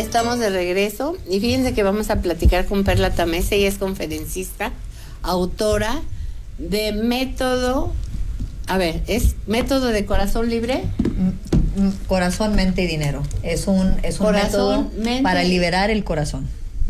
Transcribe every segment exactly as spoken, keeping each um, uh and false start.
estamos de regreso y fíjense que vamos a platicar con Perla Tamés. Ella es conferencista, autora de método, a ver, ¿es método de corazón libre? Corazón, mente y dinero. Es un, es un corazón, método mente, para liberar el corazón.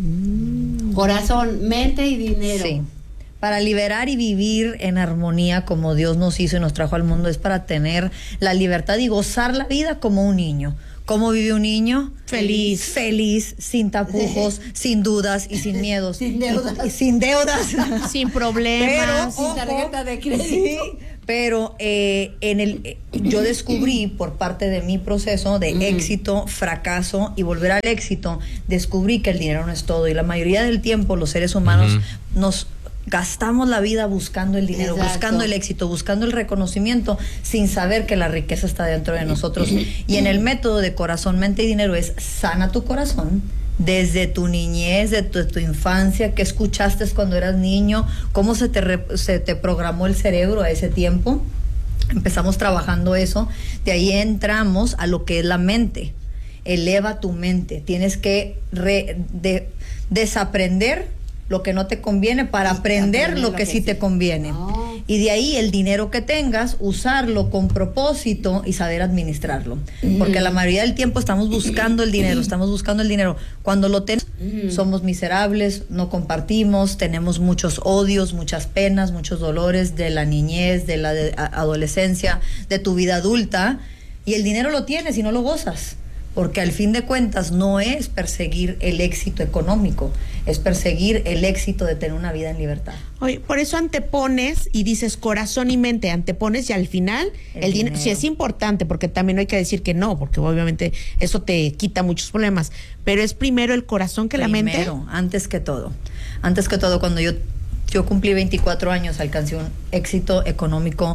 Corazón, mente y dinero. Sí. Para liberar y vivir en armonía como Dios nos hizo y nos trajo al mundo, es para tener la libertad y gozar la vida como un niño. ¿Cómo vive un niño? Feliz. Feliz, sin tapujos, sí. sin dudas y sin miedos. Sin deudas. Y, y sin deudas. Sin problemas. Pero, sin tarjeta de crédito. Sí, pero eh, en el, eh, yo descubrí por parte de mi proceso de uh-huh. éxito, fracaso y volver al éxito, descubrí que el dinero no es todo. Y la mayoría del tiempo los seres humanos uh-huh. nos gastamos la vida buscando el dinero, Exacto. buscando el éxito, buscando el reconocimiento, sin saber que la riqueza está dentro de nosotros. Y en el método de corazón, mente y dinero es sana tu corazón desde tu niñez, de tu, de tu infancia, qué escuchaste cuando eras niño, cómo se te, re, se te programó el cerebro a ese tiempo. Empezamos trabajando eso, de ahí entramos a lo que es la mente. Eleva tu mente, tienes que re, de, desaprender lo que no te conviene para aprender lo, lo que, que sí, sí te conviene. Oh. Y de ahí el dinero que tengas, usarlo con propósito y saber administrarlo. Mm. Porque la mayoría del tiempo estamos buscando el dinero, estamos buscando el dinero. Cuando lo tenemos, mm. somos miserables, no compartimos, tenemos muchos odios, muchas penas, muchos dolores de la niñez, de la de adolescencia, de tu vida adulta. Y el dinero lo tienes y no lo gozas. Porque al fin de cuentas no es perseguir el éxito económico, es perseguir el éxito de tener una vida en libertad. Oye, por eso antepones y dices corazón y mente, antepones y al final el, el dinero, dinero sí es importante, porque también no hay que decir que no, porque obviamente eso te quita muchos problemas, pero es primero el corazón que primero, la mente. Primero, antes que todo, antes que todo, cuando yo, yo cumplí veinticuatro años, alcancé un éxito económico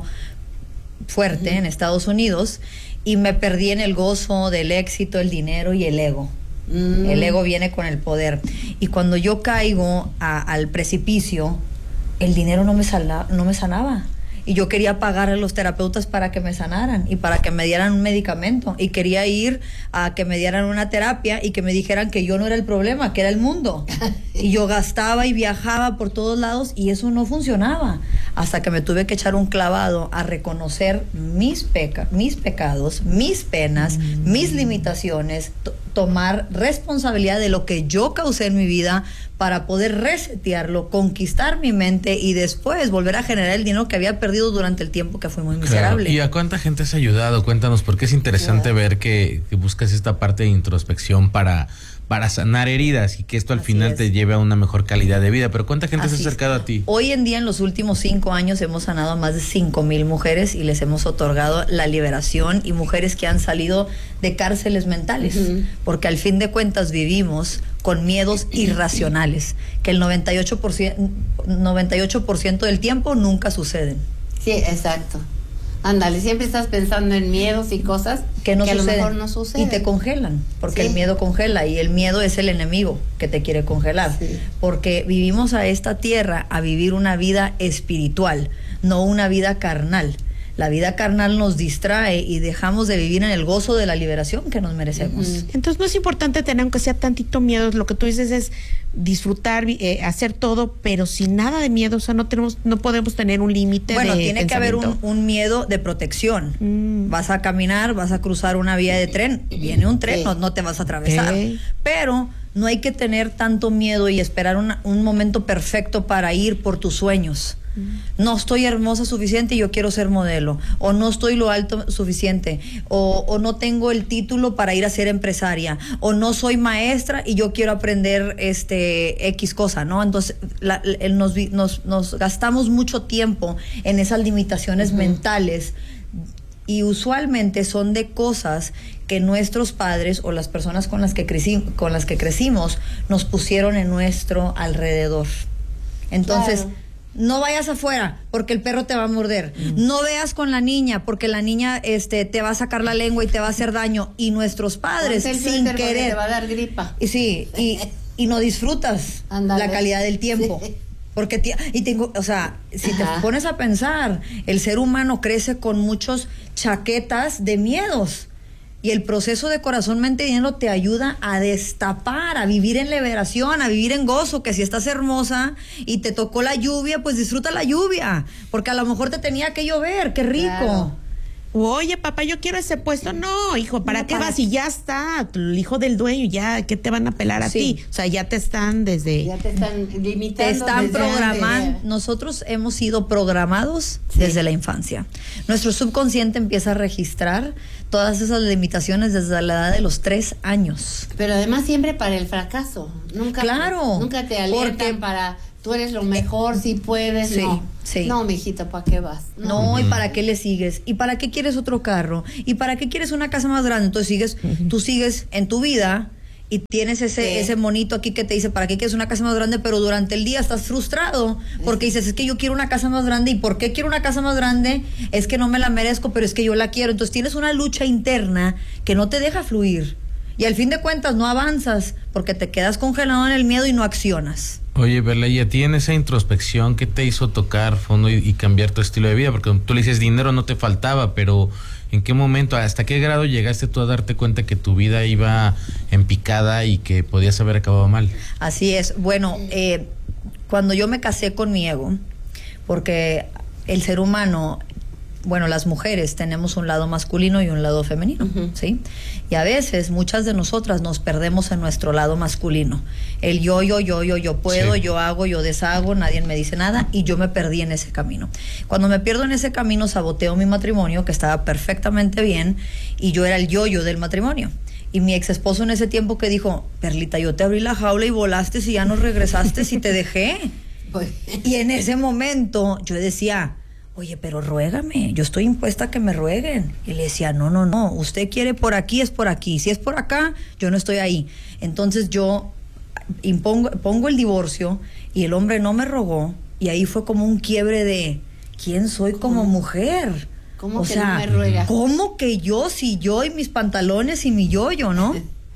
fuerte uh-huh. en Estados Unidos, y me perdí en el gozo del éxito, el dinero y el ego. Mm. El ego viene con el poder. Y cuando yo caigo a, al precipicio, el dinero no me, sala, no me sanaba. Y yo quería pagar a los terapeutas para que me sanaran y para que me dieran un medicamento. Y quería ir a que me dieran una terapia y que me dijeran que yo no era el problema, que era el mundo. Y yo gastaba y viajaba por todos lados y eso no funcionaba. Hasta que me tuve que echar un clavado a reconocer mis, peca mis pecados, mis penas, mm. mis limitaciones, tomar responsabilidad de lo que yo causé en mi vida para poder resetearlo, conquistar mi mente y después volver a generar el dinero que había perdido durante el tiempo que fui muy miserable. Claro. ¿Y a cuánta gente has ayudado? Cuéntanos, porque es interesante claro. ver que, que buscas esta parte de introspección para, para sanar heridas y que esto al Así final es. te lleve a una mejor calidad de vida. Pero ¿cuánta gente Así se ha acercado es. a ti? Hoy en día, en los últimos cinco años, hemos sanado a más de cinco mil mujeres y les hemos otorgado la liberación, y mujeres que han salido de cárceles mentales, uh-huh. porque al fin de cuentas vivimos con miedos irracionales, que el noventa y ocho por ciento, noventa y ocho por ciento del tiempo nunca suceden. Sí, exacto. Ándale, siempre estás pensando en miedos y cosas que, no que a suceden, lo mejor no suceden. Y te congelan, porque sí. el miedo congela, y el miedo es el enemigo que te quiere congelar. Sí. Porque vivimos a esta tierra a vivir una vida espiritual, no una vida carnal. La vida carnal nos distrae y dejamos de vivir en el gozo de la liberación que nos merecemos. Uh-huh. Entonces no es importante tener, aunque sea tantito miedo, lo que tú dices es disfrutar, eh, hacer todo, pero sin nada de miedo. O sea, no tenemos, no podemos tener un límite de Bueno, tiene pensamiento. que haber un, un miedo de protección. Mm. Vas a caminar, vas a cruzar una vía de tren, viene un tren, okay. no, no te vas a atravesar. Okay. Pero no hay que tener tanto miedo y esperar una, un momento perfecto para ir por tus sueños. No estoy hermosa suficiente y yo quiero ser modelo, o no estoy lo alto suficiente, o, o no tengo el título para ir a ser empresaria, o no soy maestra y yo quiero aprender este X cosa, ¿no? Entonces la, el, nos, nos, nos gastamos mucho tiempo en esas limitaciones uh-huh. mentales, y usualmente son de cosas que nuestros padres o las personas con las que creci con las que crecimos nos pusieron en nuestro alrededor. Entonces claro. No vayas afuera porque el perro te va a morder. Mm. No veas con la niña porque la niña este, te va a sacar la lengua y te va a hacer daño. Y nuestros padres, sin querer, te va a dar gripa. Y sí, y, y no disfrutas Andale. la calidad del tiempo. Sí. Porque te, y tengo, o sea, si Ajá. te pones a pensar, el ser humano crece con muchos chaquetas de miedos. Y el proceso de corazón, mente y dinero te ayuda a destapar, a vivir en liberación, a vivir en gozo, que si estás hermosa y te tocó la lluvia, pues disfruta la lluvia, porque a lo mejor te tenía que llover, qué rico. Claro. Oye, papá, yo quiero ese puesto. No, hijo, ¿para No, qué para- vas? Y ya está, el hijo del dueño, ya, ¿qué te van a pelar a Sí. ti? O sea, ya te están desde... Ya te están limitando. Te están desde programando. antes. Nosotros hemos sido programados Sí. desde la infancia. Nuestro subconsciente empieza a registrar todas esas limitaciones desde la edad de los tres años. Pero además siempre para el fracaso. Nunca, Claro, nunca te alertan porque- para tú eres lo mejor, si puedes. Sí, no, sí. no, mijito, ¿para qué vas? No, ¿y para qué le sigues? ¿Y para qué quieres otro carro? ¿Y para qué quieres una casa más grande? Entonces sigues, tú sigues en tu vida y tienes ese, Sí. ese monito aquí que te dice, ¿para qué quieres una casa más grande? Pero durante el día estás frustrado porque dices, es que yo quiero una casa más grande. ¿Y por qué quiero una casa más grande? Es que no me la merezco, pero es que yo la quiero. Entonces tienes una lucha interna que no te deja fluir. Y al fin de cuentas no avanzas porque te quedas congelado en el miedo y no accionas. Oye, Perla, ¿y a ti en esa introspección qué te hizo tocar fondo y, y cambiar tu estilo de vida? Porque tú le dices, dinero no te faltaba, pero ¿en qué momento, hasta qué grado llegaste tú a darte cuenta que tu vida iba en picada y que podías haber acabado mal? Así es. Bueno, eh, cuando yo me casé con mi ego, porque el ser humano, bueno, las mujeres tenemos un lado masculino y un lado femenino, Ujú. ¿sí? Y a veces muchas de nosotras nos perdemos en nuestro lado masculino. El yo, yo, yo, yo, yo puedo, Sí. yo hago, yo deshago, nadie me dice nada y yo me perdí en ese camino. Cuando me pierdo en ese camino, saboteo mi matrimonio, que estaba perfectamente bien, y yo era el yo-yo del matrimonio. Y mi ex esposo en ese tiempo que dijo, Perlita, yo te abrí la jaula y volaste y ya no regresaste y te dejé. Pues, Y en ese momento yo decía, oye, pero ruégame, yo estoy impuesta a que me rueguen. Y le decía, no, no, no, usted quiere por aquí, es por aquí. Si es por acá, yo no estoy ahí. Entonces yo impongo, pongo el divorcio y el hombre no me rogó. Y ahí fue como un quiebre de, ¿quién soy como mujer? ¿Cómo o que sea, no me ruega? ¿cómo que yo, si yo y mis pantalones y mi yo-yo, no?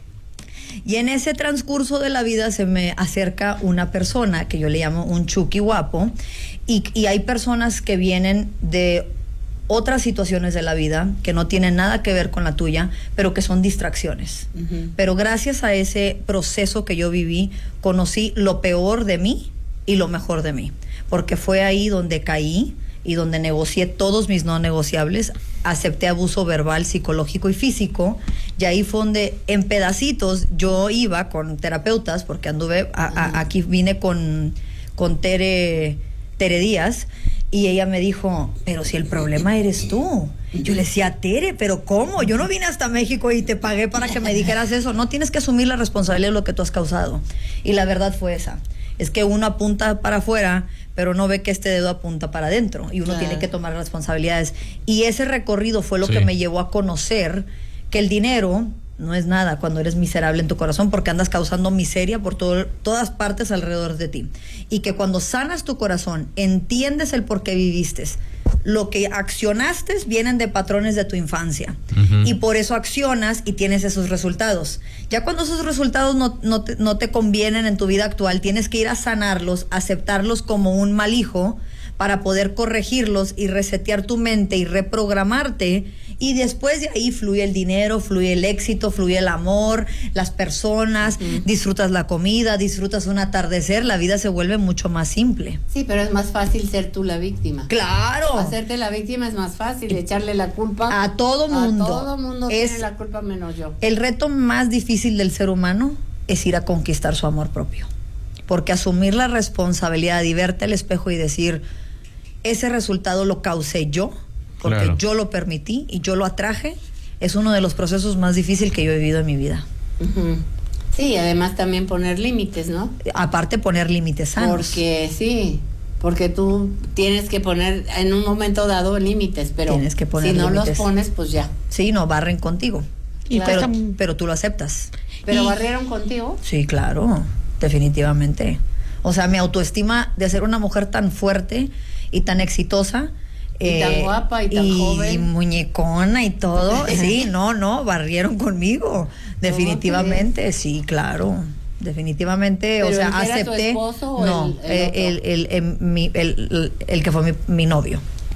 Y en ese transcurso de la vida se me acerca una persona que yo le llamo un chuki guapo, y, y hay personas que vienen de otras situaciones de la vida que no tienen nada que ver con la tuya, pero que son distracciones. Ujú. Pero gracias a ese proceso que yo viví, conocí lo peor de mí y lo mejor de mí, porque fue ahí donde caí y donde negocié todos mis no negociables, acepté abuso verbal, psicológico y físico, y ahí fue donde en pedacitos yo iba con terapeutas, porque anduve, a- a- aquí vine con, con Tere, Tere Díaz, y ella me dijo, pero si el problema eres tú. Yo le decía, Tere, pero ¿cómo? Yo no vine hasta México y te pagué para que me dijeras eso. No tienes que asumir la responsabilidad de lo que tú has causado. Y la verdad fue esa. Es que uno apunta para afuera, pero no ve que este dedo apunta para adentro. Y uno Claro. tiene que tomar responsabilidades. Y ese recorrido fue lo Sí. que me llevó a conocer que el dinero no es nada cuando eres miserable en tu corazón, porque andas causando miseria por todo, todas partes alrededor de ti. Y que cuando sanas tu corazón, entiendes el por qué viviste. Lo que accionaste vienen de patrones de tu infancia. Ujú. Y por eso accionas y tienes esos resultados. Ya cuando esos resultados no, no, te, no te convienen en tu vida actual, tienes que ir a sanarlos, aceptarlos como un mal hijo para poder corregirlos y resetear tu mente y reprogramarte. Y después de ahí fluye el dinero, fluye el éxito, fluye el amor, las personas, Ujú. disfrutas la comida, disfrutas un atardecer, la vida se vuelve mucho más simple. sí, pero es más fácil ser tú la víctima. ¡Claro! Hacerte la víctima es más fácil, echarle la culpa A todo mundo. A todo mundo Es- tiene la culpa menos yo. El reto más difícil del ser humano es ir a conquistar su amor propio. Porque asumir la responsabilidad y verte al espejo y decir, ese resultado lo causé yo, porque Claro. yo lo permití y yo lo atraje, es uno de los procesos más difíciles que yo he vivido en mi vida. Ujú. Sí, además también poner límites, ¿no? Aparte poner límites sanos. Porque sí, porque tú tienes que poner en un momento dado límites, pero Tienes que poner si no límites. los pones, pues ya. Sí, no, barren contigo. Y pero, cuesta- pero tú lo aceptas. Pero Y- barrieron contigo. Sí, claro, definitivamente. O sea, mi autoestima de ser una mujer tan fuerte y tan exitosa. Y tan guapa y tan joven. Y muñecona y todo. Sí, no, no, barrieron conmigo. Definitivamente, sí, claro. Definitivamente, o ¿Pero sea, el que era tu acepté. esposo o no, el- el eh, otro? el, el, el, mi- el- el- el que fue mi, mi novio.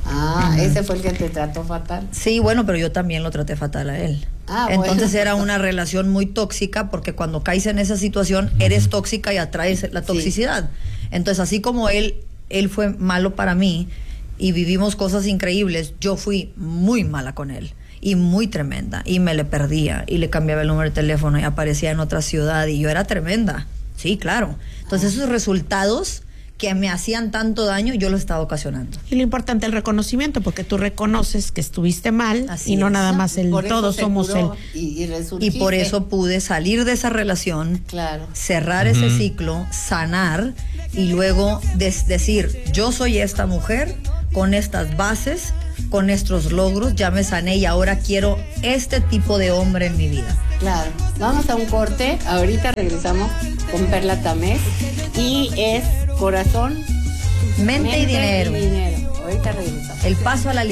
Ah, Ujú. ese fue el que te trató fatal. Sí, bueno, pero yo también lo traté fatal a él. Ah, Entonces bueno. era una relación muy tóxica, porque cuando caes en esa situación eres tóxica y atraes la toxicidad. Entonces, así como él, él fue malo para mí y vivimos cosas increíbles, yo fui muy mala con él y muy tremenda, y me le perdía y le cambiaba el número de teléfono y aparecía en otra ciudad y yo era tremenda. Sí, claro. Entonces esos resultados que me hacían tanto daño, yo los estaba ocasionando. Y lo importante, el reconocimiento, porque tú reconoces que estuviste mal. Así y no es. nada más el Por eso todos se somos el. curó y, y Y resurgiste. por eso pude salir de esa relación, Claro. cerrar ese ciclo, sanar y luego des- decir, yo soy esta mujer con estas bases, con estos logros, ya me sané y ahora quiero este tipo de hombre en mi vida. Claro. Vamos a un corte. Ahorita regresamos con Perla Tamés. Y es corazón, Mente, y dinero. y dinero. Ahorita regresamos. El paso a la